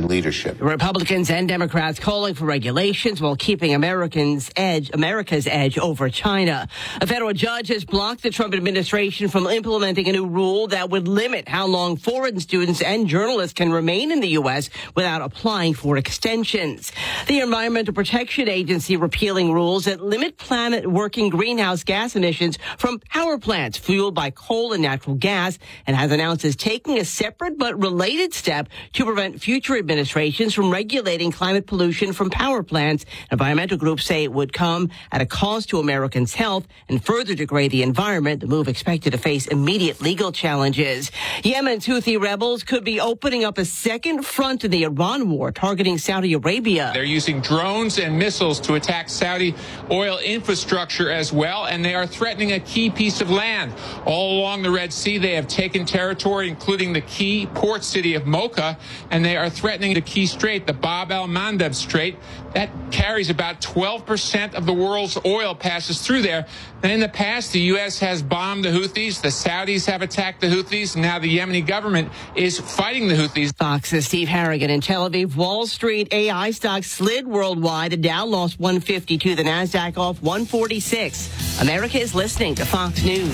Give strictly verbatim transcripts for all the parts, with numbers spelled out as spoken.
leadership. Republicans and Democrats calling for regulations while keeping Americans' edge, America's edge over China. A federal judge has blocked the Trump administration from implementing a new rule that would limit how long foreign students and journalists can remain in the U S without applying for extensions. The Environmental Protection Agency repealing rules that limit planet-working greenhouse gas emissions from power plants fueled by coal and natural gas, and has announced it's taking a separate but related step to prevent future administrations from regulating climate pollution from power plants. Environmental groups say it would come at a cost to Americans' health and further degrade the environment. The move expected to face immediate legal challenges. Yemen's Houthi rebels could be opening up a second front in the Iran war, targeting Saudi Arabia. They're using drones and missiles to attack Saudi oil infrastructure as well, and they are threatening a key piece of land. All along the Red Sea, they have taken territory, including the key port city of Mocha, and they are threatening the key strait, the Bab el-Mandeb Strait. That carries about twelve percent of the world's oil passes through there. And in the past, the U S has bombed the Houthis. The Saudis have attacked the Houthis. Now the Yemeni government is fighting the Houthis. Fox's Steve Harrigan in Tel Aviv. Wall Street A I stocks slid worldwide. The Dow lost one fifty-two. The Nasdaq off one forty-six. America is listening to Fox News.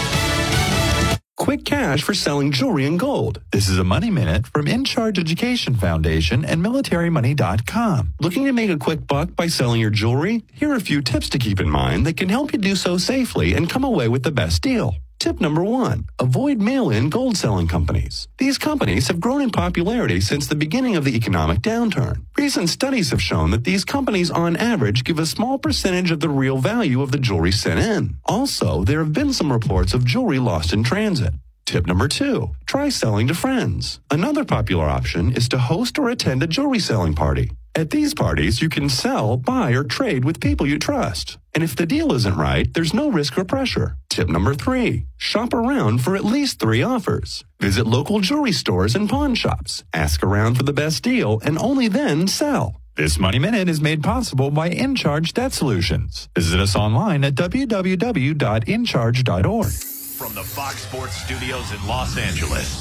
Quick cash for selling jewelry and gold. This is a Money Minute from In Charge Education Foundation and military money dot com. Looking to make a quick buck by selling your jewelry? Here are a few tips to keep in mind that can help you do so safely and come away with the best deal. Tip number one, avoid mail-in gold selling companies. These companies have grown in popularity since the beginning of the economic downturn. Recent studies have shown that these companies on average give a small percentage of the real value of the jewelry sent in. Also, there have been some reports of jewelry lost in transit. Tip number two, try selling to friends. Another popular option is to host or attend a jewelry selling party. At these parties, you can sell, buy, or trade with people you trust. And if the deal isn't right, there's no risk or pressure. Tip number three, shop around for at least three offers. Visit local jewelry stores and pawn shops. Ask around for the best deal and only then sell. This Money Minute is made possible by InCharge Debt Solutions. Visit us online at w w w dot in charge dot org. From the Fox Sports Studios in Los Angeles,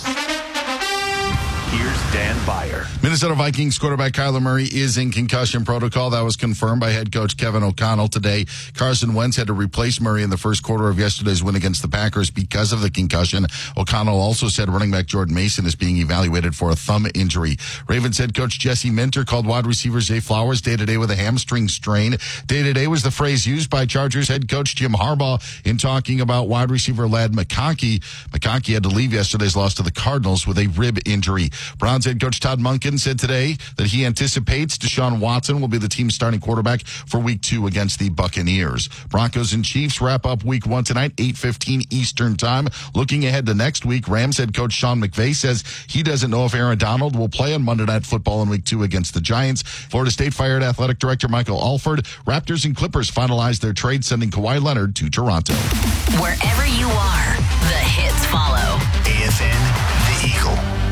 here's Dan Byer. Minnesota Vikings quarterback Kyler Murray is in concussion protocol. That was confirmed by head coach Kevin O'Connell today. Carson Wentz had to replace Murray in the first quarter of yesterday's win against the Packers because of the concussion. O'Connell also said running back Jordan Mason is being evaluated for a thumb injury. Ravens head coach Jesse Minter called wide receiver Zay Flowers day-to-day with a hamstring strain. Day-to-day was the phrase used by Chargers head coach Jim Harbaugh in talking about wide receiver Ladd McConkey. McConkey had to leave yesterday's loss to the Cardinals with a rib injury. Browns head coach Todd Monken said today that he anticipates Deshaun Watson will be the team's starting quarterback for week two against the Buccaneers. Broncos and Chiefs wrap up week one tonight, eight fifteen Eastern time. Looking ahead to next week, Rams head coach Sean McVay says he doesn't know if Aaron Donald will play on Monday Night Football in week two against the Giants. Florida State fired athletic director Michael Alford. Raptors and Clippers finalized their trade, sending Kawhi Leonard to Toronto. Wherever you are, the hits follow. A S N, The Eagle.